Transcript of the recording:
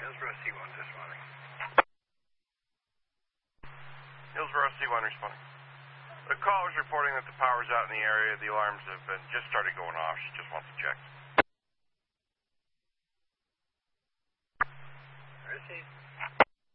Hillsborough C1 responding. Hillsborough C1 responding. The call is reporting that the power's out in the area. The alarms have just started going off. She just wants to check. Where is he?